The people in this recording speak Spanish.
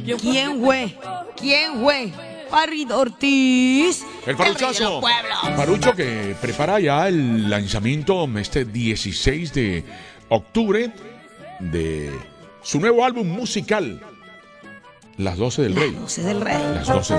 ¿Quién fue? ¿Quién fue? Parrito Ortiz. El Paruchazo. Parucho que prepara ya el lanzamiento este 16 de octubre de su nuevo álbum musical, Las 12 del Rey. Las 12 del Rey. Las 12